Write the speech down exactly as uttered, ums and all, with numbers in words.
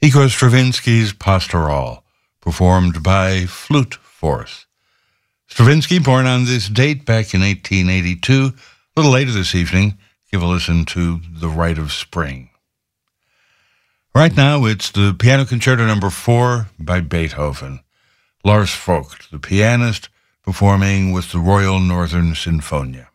Igor Stravinsky's Pastoral, performed by Flute Force. Stravinsky, born on this date back in eighteen eighty-two. A little later this evening, give a listen to The Rite of Spring. Right now, it's the Piano Concerto number four by Beethoven. Lars Vogt, the pianist, performing with the Royal Northern Sinfonia.